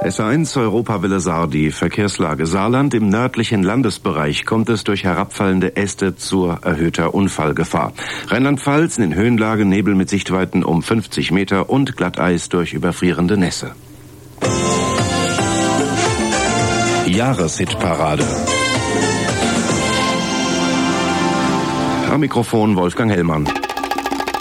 SA1 Europawelle Saar, die Verkehrslage. Saarland im nördlichen Landesbereich kommt es durch herabfallende Äste zur erhöhter Unfallgefahr. Rheinland-Pfalz in den Höhenlagen Nebel mit Sichtweiten um 50 Meter und Glatteis durch überfrierende Nässe. Jahreshitparade. Am Mikrofon Wolfgang Hellmann.